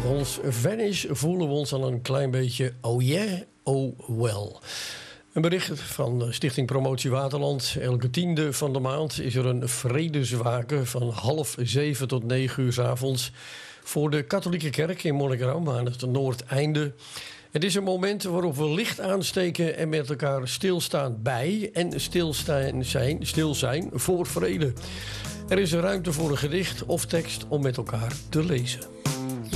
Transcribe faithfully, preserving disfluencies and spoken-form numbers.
Volgens Vanish voelen we ons al een klein beetje oh yeah, oh well. Een bericht van de Stichting Promotie Waterland. Elke tiende van de maand is er een vredeswaken van half zeven tot negen uur 's avonds voor de katholieke kerk in Monnikendam aan het Noordeinde. Het is een moment waarop we licht aansteken en met elkaar stilstaan bij en stilstaan zijn, stil zijn voor vrede. Er is ruimte voor een gedicht of tekst om met elkaar te lezen.